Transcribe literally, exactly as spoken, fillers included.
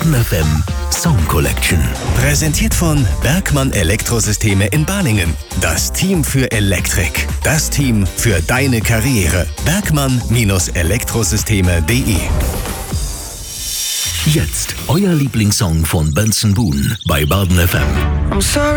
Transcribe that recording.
Baden F M Song Collection. Präsentiert von Bergmann Elektrosysteme in Balingen. Das Team für Elektrik. Das Team für deine Karriere. bergmann Elektrosysteme punkt de. Jetzt euer Lieblingssong von Benson Boone bei Baden F M. I'm sorry.